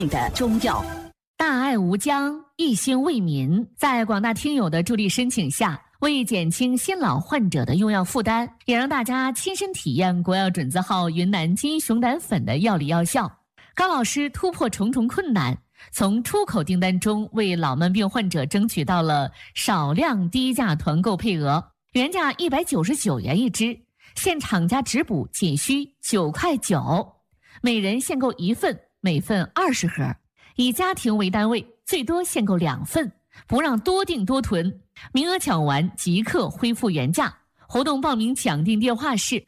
的中药。大爱无疆，一心为民，在广大听友的助力申请下，为减轻新老患者的用药负担，也让大家亲身体验国药准字号云南金熊胆粉的药理药效。高老师突破重重困难，从出口订单中为老慢病患者争取到了少量低价团购配额，原价199元一支，现厂家直补仅需9块9，每人限购1份，每份20盒，以家庭为单位，最多限购2份，不让多订多囤，名额抢完即刻恢复原价。活动报名抢订电话是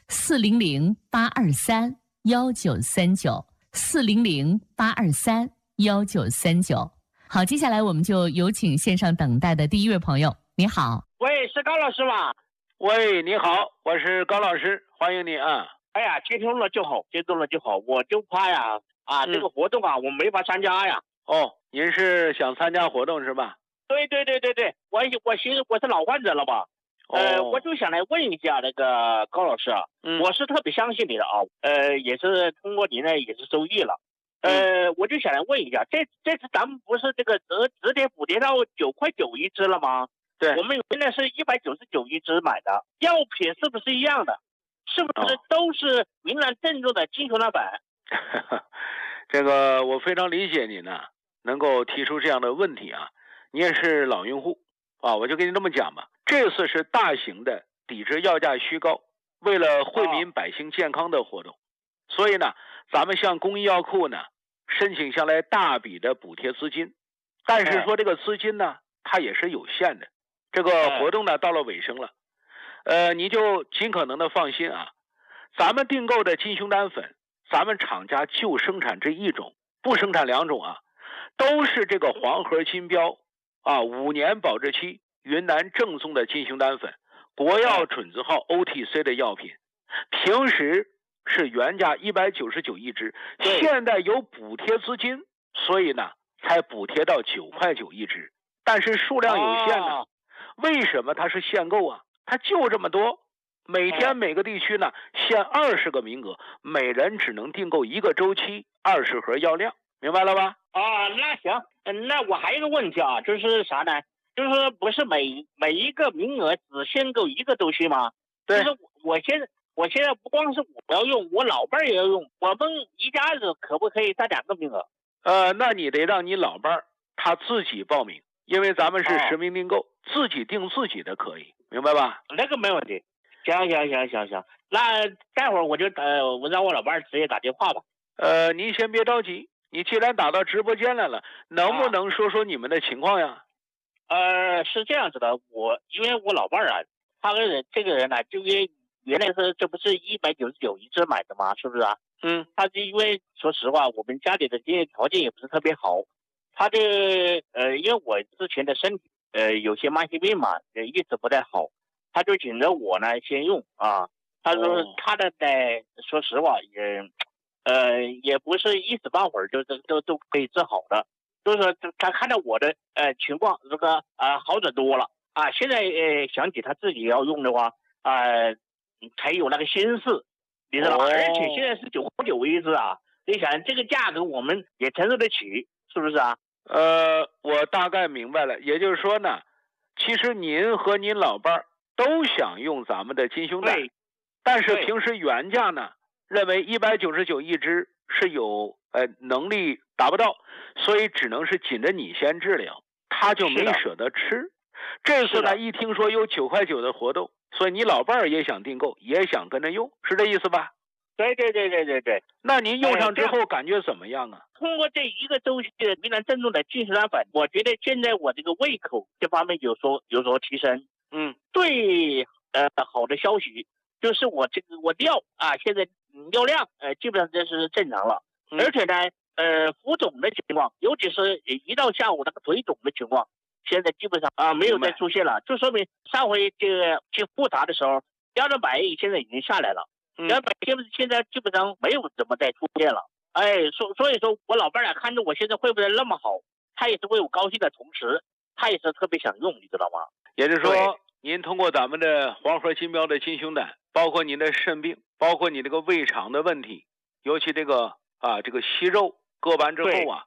400-823-1939，400-823-1939。好，接下来我们就有请线上等待的第一位朋友。你好， 喂，是高老师吗？ 喂，你好，我是高老师，欢迎你啊。 哎呀，接通了就好，我就怕呀，这个活动啊，我没法参加呀。 哦，您是想参加活动是吧？ 对，我其实我是老患者了吧？我就想来问一下那个高老师啊，我是特别相信你的啊，也是通过您呢也是受益了，我就想来问一下，这次咱们不是这个直接补贴到9块9一支了吗？ 对， 我们原来是199一支买的，药品是不是一样的？是不是都是云南正宗的金熊胆粉？ 这个我非常理解你呢，能够提出这样的问题啊，你也是老用户啊，我就跟你这么讲吧，这次是大型的抵制药价虚高，为了惠民百姓健康的活动，所以呢，咱们向公益药库呢申请下来大笔的补贴资金，但是说这个资金呢，它也是有限的。这个活动呢到了尾声了，你就尽可能的放心啊，咱们订购的金熊胆粉，咱们厂家就生产这一种，不生产2种啊，都是这个黄盒金标啊，5年保质期，云南正宗的金熊胆粉，国药准字号 OTC 的药品，平时是原价199一支，现在有补贴资金，所以呢才补贴到9块9一支，但是数量有限呢。为什么它是限购啊？它就这么多，每天每个地区呢限20个名额，每人只能订购1个周期20盒药量，明白了吧？ 那行，那我还有一个问题啊，就是啥呢？就是不是每一个名额只限购1个周期吗？ 对， 就是我现在不光是我要用，我老伴儿也要用，我们一家子可不可以占2个名额？ 那你得让你老伴儿他自己报名，因为咱们是实名订购，自己订自己的可以，明白吧？ 那个没问题。行，那待会儿我就我让我老伴儿直接打电话吧。 您先别着急，你既然打到直播间来了，能不能说说你们的情况呀？ 是这样子的，因为我老伴儿啊，他这个人呢，就因为原来这不是199一支买的吗？是不是啊？他就因为说实话，我们家里的经济条件也不是特别好，他因为我之前的身体有些慢性病嘛，一直不太好，他就请着我呢先用啊。他说他的说实话也不是一时半会儿都可以治好的，就是说他看到我的情况这个好得多了啊，现在想起他自己要用的话才有那个心思，你知道吧？而且现在是9块9一支啊，你想这个价格我们也承受得起，是不是啊？ 我大概明白了，也就是说呢，其实您和您老伴儿都想用咱们的金熊胆，但是平时原价呢，认为199一支是有能力达不到，所以只能是紧着你先治疗，他就没舍得吃。这次呢，一听说有9块9的活动，所以你老伴儿也想订购，也想跟着用，是这意思吧？ 对。 那您用上之后感觉怎么样啊？ 通过这1个周期的云南正宗的金熊胆粉，我觉得现在我这个胃口这方面有所提升。最好的消息就是我的药啊，现在药量基本上这是正常了，而且呢浮肿的情况，尤其是一到下午那个腿肿的情况，现在基本上没有再出现了，就说明上回这个去复查的时候，标准100现在已经下来了。现在基本上没有怎么再出现了，所以说我老伴儿看着我现在会不会那么好，他也是为我高兴的同时，他也是特别想用，你知道吗？ 也就是说，您通过咱们的黄盒金标的金熊胆，包括您的肾病，包括你这个胃肠的问题，尤其这个息肉割完之后啊，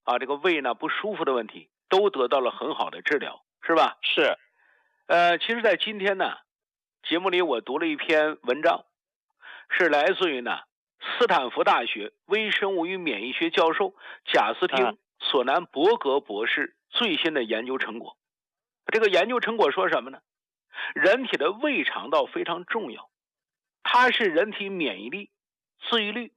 啊，这个胃呢不舒服的问题都得到了很好的治疗，是吧？ 是。 其实在今天呢，节目里我读了一篇文章，是来自于呢斯坦福大学微生物与免疫学教授贾斯汀·索南伯格博士最新的研究成果。这个研究成果说什么呢？人体的胃肠道非常重要，它是人体免疫力、自愈率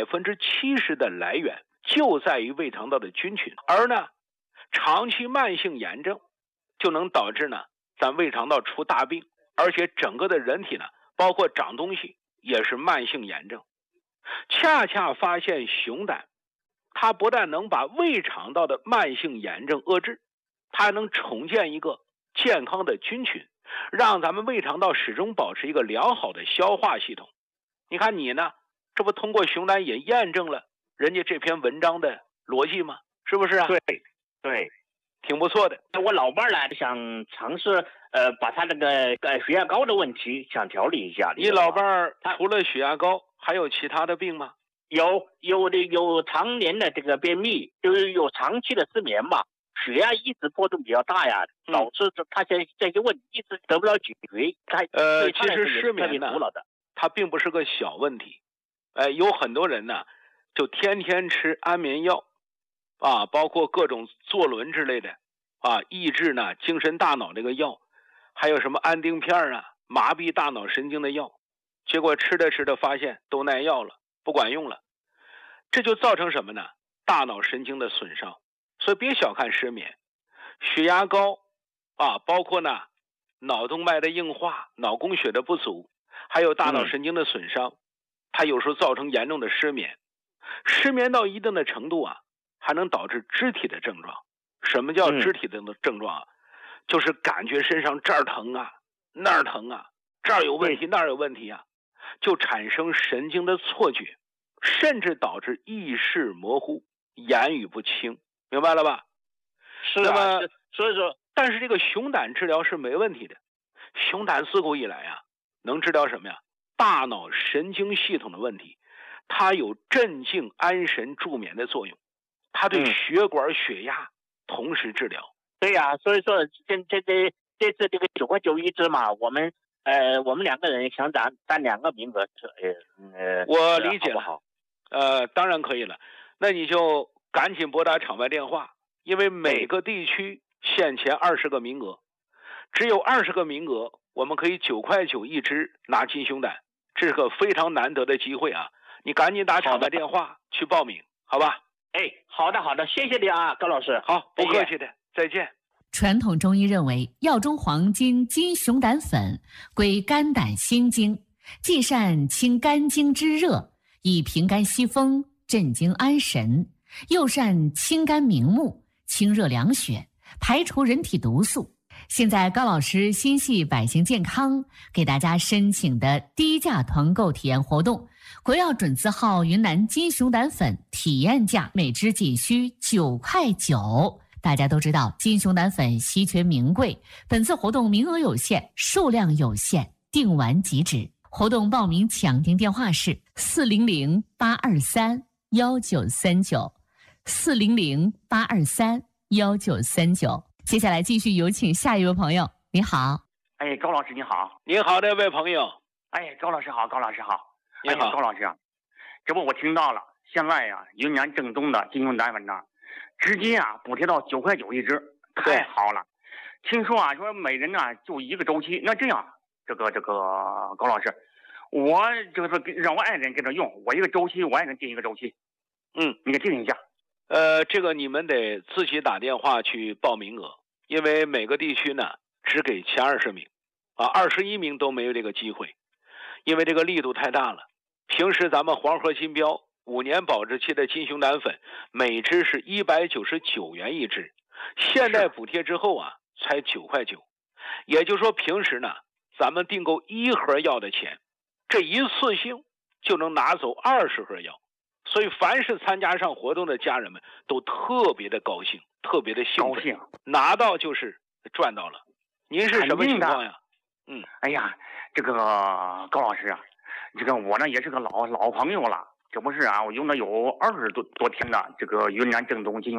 70%的来源，就在于胃肠道的菌群。而呢，长期慢性炎症就能导致呢咱胃肠道出大病，而且整个的人体呢，包括长东西也是慢性炎症。恰恰发现熊胆，它不但能把胃肠道的慢性炎症遏制，它还能重建一个健康的菌群，让咱们胃肠道始终保持一个良好的消化系统。你看你呢，这不通过熊胆也验证了人家这篇文章的逻辑吗？是不是啊？ 对， 挺不错的。 我老伴呢想尝试把他那个血压高的问题想调理一下。 你老伴儿除了血压高还有其他的病吗？ 有常年的这个便秘，就是有长期的失眠嘛，血压一直波动比较大呀，导致他这些问题一直得不到解决。 其实失眠呢，它并不是个小问题。有很多人呢，就天天吃安眠药啊，包括各种唑仑之类的啊，抑制呢精神大脑这个药，还有什么安定片啊，麻痹大脑神经的药，结果吃着发现都耐药了，不管用了。这就造成什么呢？大脑神经的损伤。所以别小看失眠，血压高啊，包括呢脑动脉的硬化、脑供血的不足，还有大脑神经的损伤，它有时候造成严重的失眠。失眠到一定的程度啊，还能导致肢体的症状。什么叫肢体的症状啊？就是感觉身上这儿疼啊，那儿疼啊，这儿有问题，那儿有问题啊，就产生神经的错觉，甚至导致意识模糊、言语不清，明白了吧？ 是啊。那么所以说， 但是这个熊胆治疗是没问题的。熊胆自古以来啊，能治疗什么呀？大脑神经系统的问题，它有镇静、安神、助眠的作用，它对血管、血压同时治疗。 对呀，所以说这次这个9块9一支嘛，我们2个人想占2个名额， 我理解了。 好， 当然可以了。那你就赶紧拨打场外电话，因为每个地区限前20个名额，只有20个名额，我们可以9块9一支拿金熊胆，这是个非常难得的机会啊！你赶紧打场外电话去报名，好吧？ 好的，谢谢你啊，高老师。 好，不客气的，再见。 传统中医认为，药中黄金金熊胆粉归肝胆心经，既善清肝经之热，以平肝息风、镇惊安神，又善清肝明目、清热凉血，排除人体毒素。现在高老师心系百姓健康，给大家申请的低价团购体验活动，国药准字号云南金熊胆粉体验价每支仅需9块9。大家都知道金熊胆粉稀缺名贵，本次活动名额有限，数量有限，订完即止。活动报名抢订电话是400-823-1939 400-823-1939。接下来继续有请下一位朋友。你好。 高老师你好。 你好，这位朋友。 高老师好。 你好。 高老师啊，这不我听到了，现在呀，云南正宗的金熊胆粉呢，直接啊补贴到9块9一支，太好了。听说啊，说每人呢就1个周期。那这样，这个高老师，我这个让我爱人跟着用，我一个周期，我爱人定一个周期。你给定一下。 这个你们得自己打电话去报名额，因为每个地区呢只给前20名，21名都没有这个机会，因为这个力度太大了。平时咱们黄河金标5年保质期的金熊胆粉，每支是199元一支，现在补贴之后啊，才9块9。也就是说，平时呢，咱们订购1盒药的钱，这一次性就能拿走20盒药。所以凡是参加上活动的家人们都特别的高兴，特别的兴奋，拿到就是赚到了。您是什么情况呀？ 这个高老师啊，这个我呢也是个老朋友了，这不是啊，我用了有20多天的这个云南正宗金熊